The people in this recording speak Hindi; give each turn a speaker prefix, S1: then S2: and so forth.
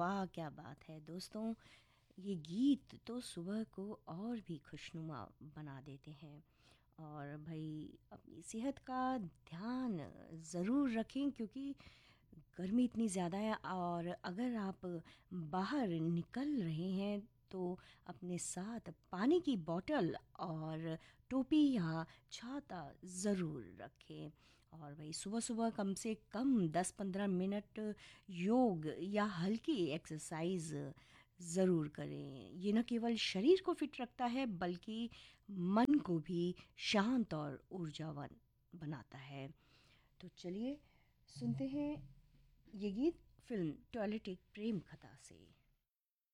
S1: वाह क्या बात है दोस्तों। ये गीत तो सुबह को और भी खुशनुमा बना देते हैं। और भाई अपनी सेहत का ध्यान ज़रूर रखें, क्योंकि गर्मी इतनी ज़्यादा है। और अगर आप बाहर निकल रहे हैं तो अपने साथ पानी की बोतल और टोपी या छाता ज़रूर रखें। और भाई सुबह सुबह कम से कम 10-15 मिनट योग या हल्की एक्सरसाइज ज़रूर करें। ये न केवल शरीर को फिट रखता है बल्कि मन को भी शांत और ऊर्जावान बनाता है। तो चलिए सुनते हैं ये गीत फिल्म टॉयलेट एक प्रेम कथा से।